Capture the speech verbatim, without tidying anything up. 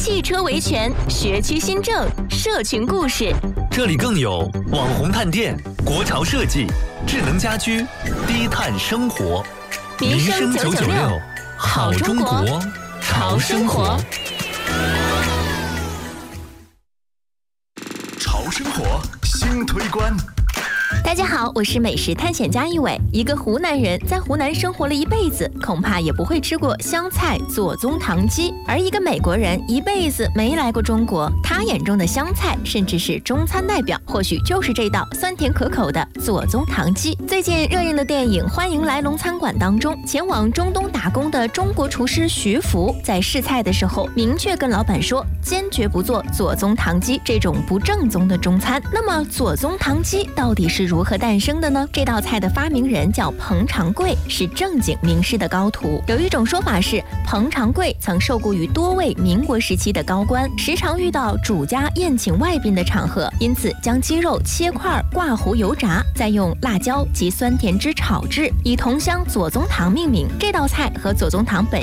汽车维权、学区新政、社群故事。 这里更有网红探店、国潮设计、智能家居、低碳生活。 民生九九六，好中国，潮生活。 潮生活新推关。 大家好，我是美食探险家一伟。一个湖南人在湖南生活了一辈子，恐怕也不会吃过湘菜左宗棠鸡；而一个美国人一辈子没来过中国，他眼中的湘菜甚至是中餐代表，或许就是这道酸甜可口的左宗棠鸡。最近热映的电影《欢迎来龙餐馆》当中，前往中东打工的中国厨师徐福在试菜的时候，明确跟老板说，坚决不做左宗棠鸡这种不正宗的中餐。那么左宗棠鸡到底是如何诞生的呢？这道菜的发明人叫彭长贵，是正经名师的高徒。有一种说法是，彭长贵曾受雇于多位民国时期的高官，时常遇到主家宴请外宾的场合，因此将鸡肉切块挂糊油炸，再用辣椒及酸甜汁炒制，以同乡左宗棠命名。这道菜和左宗棠本